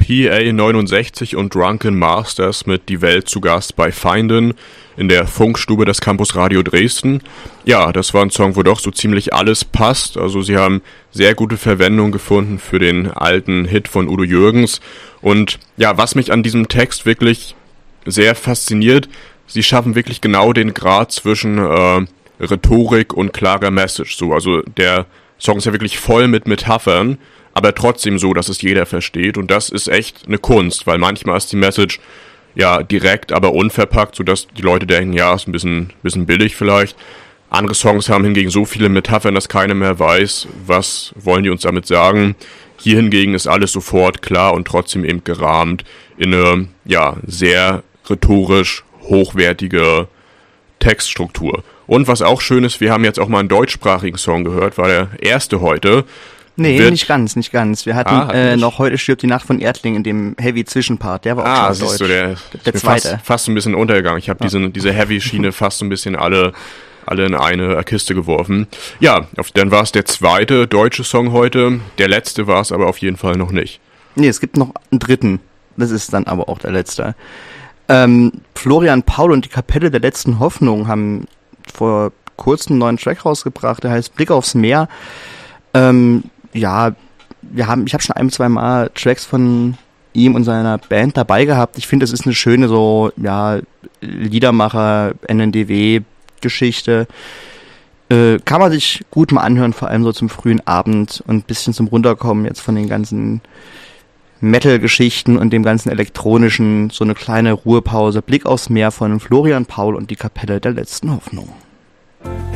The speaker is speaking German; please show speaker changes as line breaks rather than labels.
PA69 und Drunken Masters mit Die Welt zu Gast bei Feinden in der Funkstube des Campus Radio Dresden. Ja, das war ein Song, wo doch so ziemlich alles passt. Also sie haben sehr gute Verwendung gefunden für den alten Hit von Udo Jürgens. Und ja, was mich an diesem Text wirklich sehr fasziniert, sie schaffen wirklich genau den Grad zwischen Rhetorik und klarer Message. So, also der Song ist ja wirklich voll mit Metaphern, aber trotzdem so, dass es jeder versteht. Und das ist echt eine Kunst, weil manchmal ist die Message ja direkt, aber unverpackt, sodass die Leute denken, ja, ist ein bisschen billig vielleicht. Andere Songs haben hingegen so viele Metaphern, dass keiner mehr weiß, was wollen die uns damit sagen. Hier hingegen ist alles sofort klar und trotzdem eben gerahmt in eine, ja, sehr rhetorisch hochwertige Textstruktur. Und was auch schön ist, wir haben jetzt auch mal einen deutschsprachigen Song gehört, war der erste heute.
Nee, nicht ganz. Wir hatten noch Heute stirbt die Nacht von Erdling in dem Heavy-Zwischenpart, der war auch schon deutsch.
Der zweite. Fast ein bisschen untergegangen. Ich habe diese Heavy-Schiene fast so ein bisschen alle in eine Kiste geworfen. Ja, dann war es der zweite deutsche Song heute. Der letzte war es aber auf jeden Fall noch nicht.
Nee, es gibt noch einen dritten. Das ist dann aber auch der letzte. Florian Paul und die Kapelle der letzten Hoffnung haben vor kurzem einen neuen Track rausgebracht, der heißt Blick aufs Meer. Ich habe schon ein, zwei Mal Tracks von ihm und seiner Band dabei gehabt. Ich finde, es ist eine schöne so, ja, Liedermacher, NNDW-Geschichte. Kann man sich gut mal anhören, vor allem so zum frühen Abend und ein bisschen zum Runterkommen jetzt von den ganzen Metal-Geschichten und dem ganzen Elektronischen, so eine kleine Ruhepause. Blick aufs Meer von Florian Paul und die Kapelle der letzten Hoffnung.